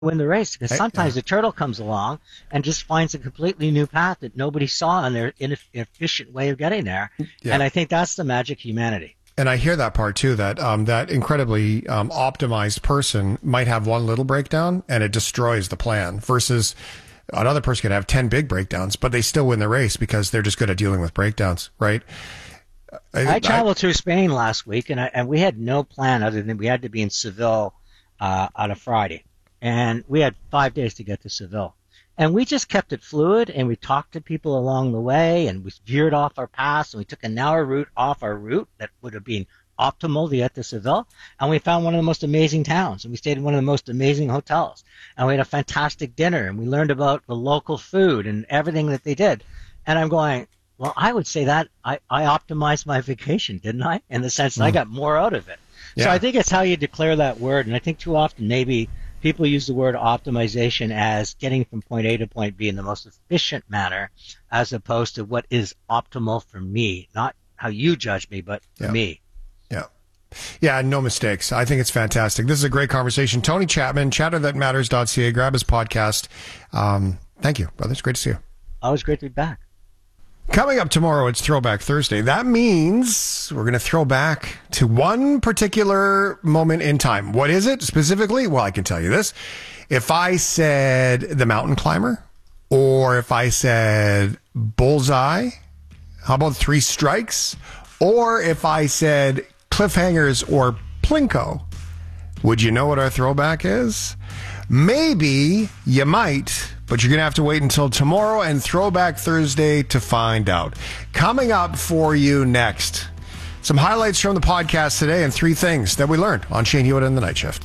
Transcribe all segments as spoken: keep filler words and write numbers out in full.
win the race, because Hey, sometimes yeah. the turtle comes along and just finds a completely new path that nobody saw in their inefficient way of getting there. Yeah. And I think that's the magic of humanity. And I hear that part too, that um, that incredibly um, optimized person might have one little breakdown and it destroys the plan, versus another person could have ten big breakdowns, but they still win the race because they're just good at dealing with breakdowns, right? I, I traveled through Spain last week, and, I, and we had no plan other than we had to be in Seville uh, on a Friday. And we had five days to get to Seville. And we just kept it fluid, and we talked to people along the way, and we veered off our paths, and we took an hour route off our route that would have been optimal to get to Seville. And we found one of the most amazing towns, and we stayed in one of the most amazing hotels. And we had a fantastic dinner, and we learned about the local food and everything that they did. And I'm going, well, I would say that I, I optimized my vacation, didn't I? In the sense that mm. I got more out of it. Yeah. So I think it's how you declare that word. And I think too often maybe people use the word optimization as getting from point A to point B in the most efficient manner, as opposed to what is optimal for me, not how you judge me, but for yeah. me. Yeah. Yeah, no mistakes. I think it's fantastic. This is a great conversation. Tony Chapman, chatter that matters dot c a. Grab his podcast. Um, thank you, brother. It's great to see you. Always great to be back. Coming up tomorrow, it's Throwback Thursday. That means we're going to throw back to one particular moment in time. What is it specifically? Well, I can tell you this. If I said The Mountain Climber, or if I said Bullseye, how about Three Strikes? Or if I said Cliffhangers or Plinko, would you know what our throwback is? Maybe you might, but you're going to have to wait until tomorrow and Throwback Thursday to find out. Coming up for you next, some highlights from the podcast today and three things that we learned on Shane Hewitt and the Night Shift.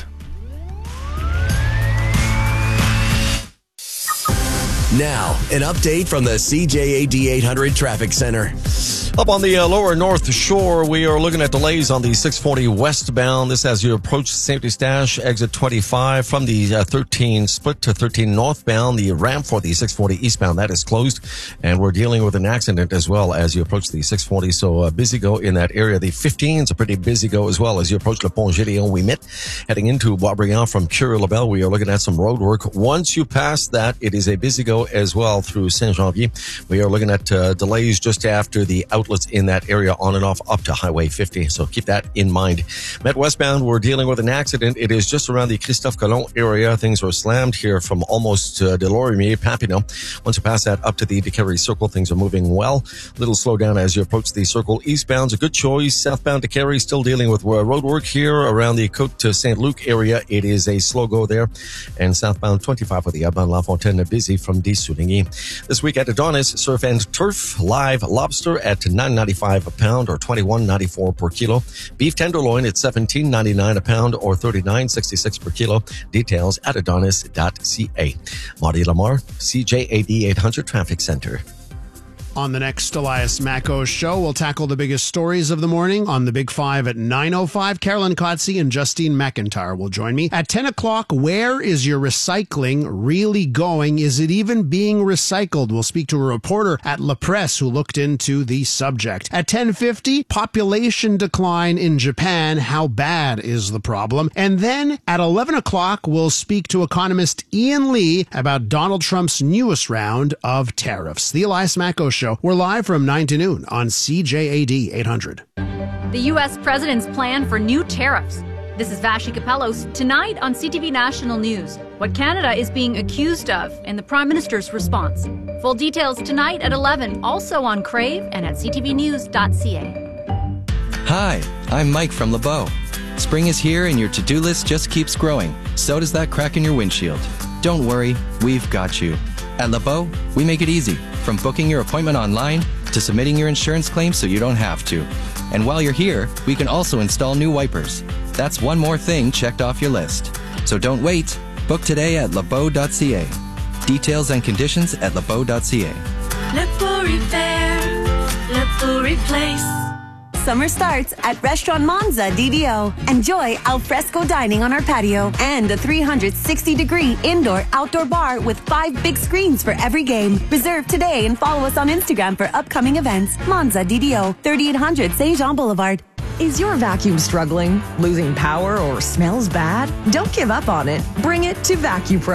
Now, an update from the C J A D eight hundred Traffic Center. Up on the uh, lower North Shore, we are looking at delays on the six forty westbound. This as you approach Safety Stash, exit twenty-five. From the uh, thirteen split to thirteen northbound, the ramp for the six forty eastbound, that is closed. And we're dealing with an accident as well as you approach the six forty. So uh, busy go in that area. The fifteen is a pretty busy go as well as you approach Le Pont Gédéon Ouimet. Heading into Boisbriand from Curie-Labelle, we are looking at some road work. Once you pass that, it is a busy go as well through Saint-Janvier. We are looking at uh, delays just after the outlets in that area on and off up to Highway fifty. So keep that in mind. Met westbound, we're dealing with an accident. It is just around the Christophe Colomb area. Things were slammed here from almost uh, Delorimier, Papineau. Once you pass that up to the Decarie Circle, things are moving well. Little slowdown as you approach the circle. Eastbound's a good choice. Southbound Decarie still dealing with uh, road work here around the Côte to Saint Luc area. It is a slow go there. And southbound twenty-five for the Alban La Fontaine busy from Des-Souligny. This week at Adonis, surf and turf, live lobster at nine ninety-five a pound or twenty-one ninety-four per kilo. Beef tenderloin at seventeen ninety-nine a pound or thirty-nine sixty-six per kilo. Details at adonis dot c a. Marty Lamar, C J A D eight hundred Traffic Center. On the next Elias Macko show, we'll tackle the biggest stories of the morning on the Big Five at nine oh five. Carolyn Kotze and Justine McIntyre will join me. At ten o'clock, where is your recycling really going? Is it even being recycled? We'll speak to a reporter at La Presse who looked into the subject. At ten fifty, population decline in Japan. How bad is the problem? And then at eleven o'clock, we'll speak to economist Ian Lee about Donald Trump's newest round of tariffs. The Elias Macko show. We're live from nine to noon on C J A D eight hundred. The U S president's plan for new tariffs. This is Vashi Kapellos. Tonight on C T V National News, what Canada is being accused of and the Prime Minister's response. Full details tonight at eleven, also on Crave and at c t v news dot c a. Hi, I'm Mike from LeBeau. Spring is here and your to-do list just keeps growing. So does that crack in your windshield. Don't worry, we've got you. At LeBeau, we make it easy, from booking your appointment online to submitting your insurance claim so you don't have to. And while you're here, we can also install new wipers. That's one more thing checked off your list. So don't wait. Book today at lebeau dot c a. Details and conditions at lebeau dot c a. LeBeau Repair, LeBeau Replace. Summer starts at Restaurant Monza D D O. Enjoy al fresco dining on our patio and a three hundred sixty degree indoor-outdoor bar with five big screens for every game. Reserve today and follow us on Instagram for upcoming events. Monza D D O, thirty-eight hundred Saint Jean Boulevard. Is your vacuum struggling, losing power, or smells bad? Don't give up on it. Bring it to VacuPro.